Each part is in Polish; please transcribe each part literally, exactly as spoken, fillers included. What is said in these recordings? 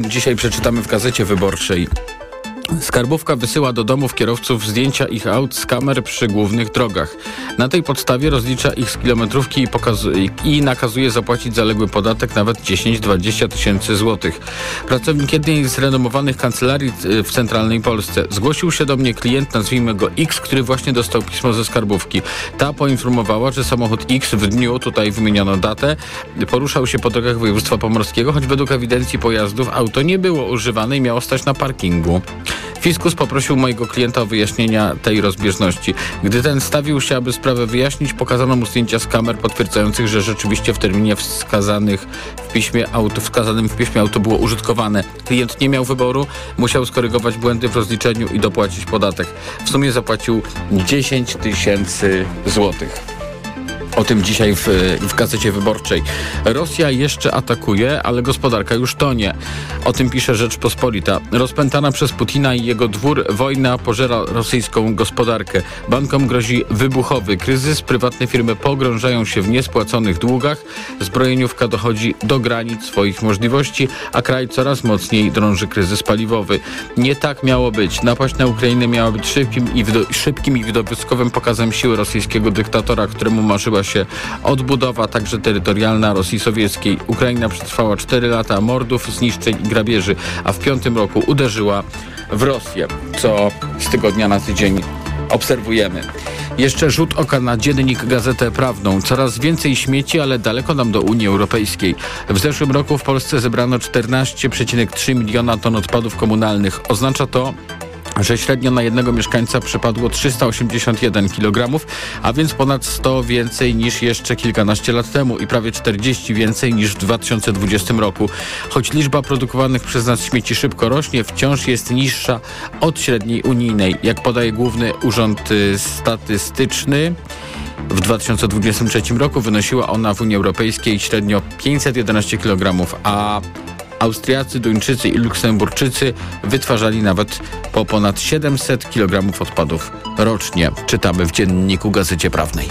Dzisiaj przeczytamy w Gazecie Wyborczej. Skarbówka wysyła do domów kierowców zdjęcia ich aut z kamer przy głównych drogach. Na tej podstawie rozlicza ich z kilometrówki i, pokazuje, i nakazuje zapłacić zaległy podatek nawet dziesięć do dwudziestu tysięcy złotych. Pracownik jednej z renomowanych kancelarii w centralnej Polsce. Zgłosił się do mnie klient, nazwijmy go X, który właśnie dostał pismo ze skarbówki. Ta poinformowała, że samochód X w dniu, tutaj wymieniono datę, poruszał się po drogach województwa pomorskiego, choć według ewidencji pojazdów auto nie było używane i miało stać na parkingu. Fiskus poprosił mojego klienta o wyjaśnienia tej rozbieżności. Gdy ten stawił się, aby sprawę wyjaśnić, pokazano mu zdjęcia z kamer potwierdzających, że rzeczywiście w terminie wskazanych w piśmie auto, wskazanym w piśmie auto było użytkowane. Klient nie miał wyboru, musiał skorygować błędy w rozliczeniu i dopłacić podatek. W sumie zapłacił dziesięć tysięcy złotych. O tym dzisiaj w, w Gazecie Wyborczej. Rosja jeszcze atakuje, ale gospodarka już tonie. O tym pisze Rzeczpospolita. Rozpętana przez Putina i jego dwór wojna pożera rosyjską gospodarkę. Bankom grozi wybuchowy kryzys, prywatne firmy pogrążają się w niespłaconych długach, zbrojeniówka dochodzi do granic swoich możliwości, a kraj coraz mocniej drąży kryzys paliwowy. Nie tak miało być. Napaść na Ukrainę miała być szybkim i, wido- szybkim i widowiskowym pokazem siły rosyjskiego dyktatora, któremu marzyła się odbudowa także terytorialna Rosji Sowieckiej. Ukraina przetrwała cztery lata mordów, zniszczeń i grabieży, a w piątym roku uderzyła w Rosję, co z tygodnia na tydzień obserwujemy. Jeszcze rzut oka na dziennik Gazetę Prawną. Coraz więcej śmieci, ale daleko nam do Unii Europejskiej. W zeszłym roku w Polsce zebrano czternaście przecinek trzy miliona ton odpadów komunalnych. Oznacza to, że średnio na jednego mieszkańca przypadło trzysta osiemdziesiąt jeden kilogramów, a więc ponad sto więcej niż jeszcze kilkanaście lat temu i prawie czterdzieści więcej niż w dwa tysiące dwudziestym roku. Choć liczba produkowanych przez nas śmieci szybko rośnie, wciąż jest niższa od średniej unijnej. Jak podaje Główny Urząd Statystyczny, w dwa tysiące dwudziestym trzecim roku wynosiła ona w Unii Europejskiej średnio pięćset jedenaście kilogramów, a Austriacy, Duńczycy i Luksemburczycy wytwarzali nawet po ponad siedemset kilogramów odpadów rocznie. Czytamy w dzienniku Gazecie Prawnej.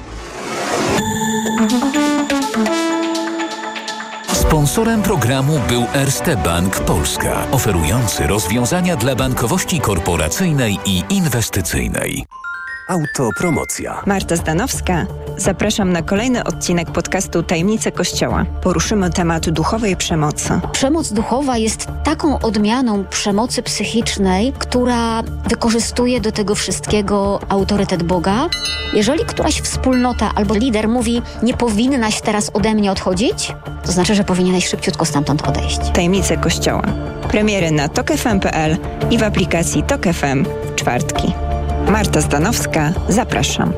Sponsorem programu był Erste Bank Polska, oferujący rozwiązania dla bankowości korporacyjnej i inwestycyjnej. Autopromocja. Marta Zdanowska. Zapraszam na kolejny odcinek podcastu Tajemnice Kościoła. Poruszymy temat duchowej przemocy. Przemoc duchowa jest taką odmianą przemocy psychicznej, która wykorzystuje do tego wszystkiego autorytet Boga. Jeżeli któraś wspólnota albo lider mówi, nie powinnaś teraz ode mnie odchodzić, to znaczy, że powinieneś szybciutko stamtąd odejść. Tajemnice Kościoła. Premiery na tok f m kropka p l i w aplikacji Tok F M w czwartki. Marta Zdanowska, zapraszam.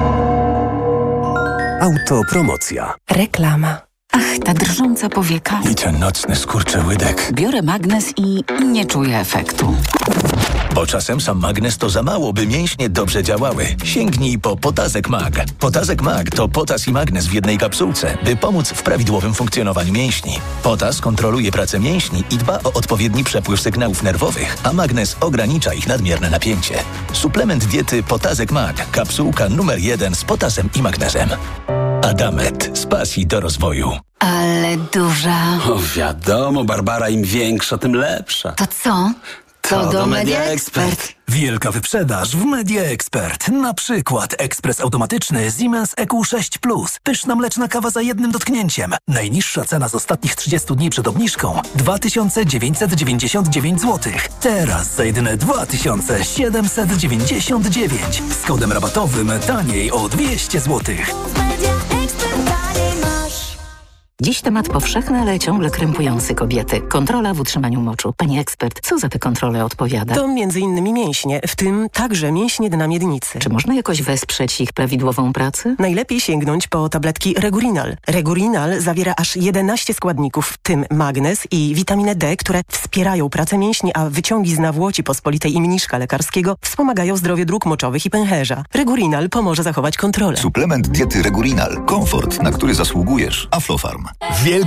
Autopromocja. Reklama. Ach, ta drżąca powieka. I ten nocny skurczyłydek. Biorę magnes i nie czuję efektu. Bo czasem sam magnes to za mało, by mięśnie dobrze działały. Sięgnij po Potazek Mag. Potazek Mag to potas i magnes w jednej kapsułce, by pomóc w prawidłowym funkcjonowaniu mięśni. Potas kontroluje pracę mięśni i dba o odpowiedni przepływ sygnałów nerwowych, a magnes ogranicza ich nadmierne napięcie. Suplement diety Potazek Mag. Kapsułka numer jeden z potasem i magnezem. Adamet. Z pasji do rozwoju. Ale duża. O, wiadomo, Barbara, im większa, tym lepsza. To co? To, to do Media Expert. Wielka wyprzedaż w Media Expert. Na przykład ekspres automatyczny Siemens E Q sześć plus. Pyszna mleczna kawa za jednym dotknięciem. Najniższa cena z ostatnich trzydziestu dni przed obniżką dwa tysiące dziewięćset dziewięćdziesiąt dziewięć złotych. Teraz za jedyne dwa tysiące siedemset dziewięćdziesiąt dziewięć. Z kodem rabatowym taniej o dwieście złotych. Dziś temat powszechny, ale ciągle krępujący kobiety. Kontrola w utrzymaniu moczu. Pani ekspert, co za te kontrole odpowiada? To między innymi mięśnie, w tym także mięśnie dna miednicy. Czy można jakoś wesprzeć ich prawidłową pracę? Najlepiej sięgnąć po tabletki Regurinal. Regurinal zawiera aż jedenaście składników, w tym magnez i witaminę D, które wspierają pracę mięśni, a wyciągi z nawłoci pospolitej i mniszka lekarskiego wspomagają zdrowie dróg moczowych i pęcherza. Regurinal pomoże zachować kontrolę. Suplement diety Regurinal. Komfort, na który zasługujesz. Aflofarm. Wielka